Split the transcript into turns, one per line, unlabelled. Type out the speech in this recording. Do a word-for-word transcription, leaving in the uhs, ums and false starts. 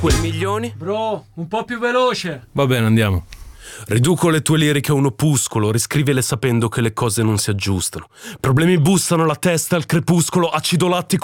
Quei milioni?
Bro, un po' più veloce.
Va bene, andiamo.
Riduco le tue liriche a un opuscolo, riscrivele sapendo che le cose non si aggiustano. Problemi bussano alla testa al crepuscolo, acido lattico